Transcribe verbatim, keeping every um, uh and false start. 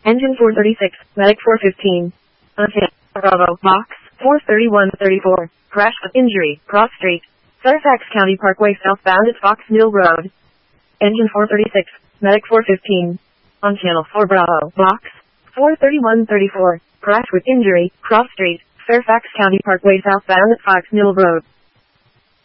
Engine four thirty-six, medic four fifteen. Unhit. Bravo, box, four thirty-one thirty-four. Crash with injury, cross street. Fairfax County Parkway southbound at Fox Mill Road. Engine four thirty-six, medic four fifteen. On channel four Bravo, box, four thirty-one thirty-four. Crash with injury, cross street. Fairfax County Parkway southbound at Fox Mill Road.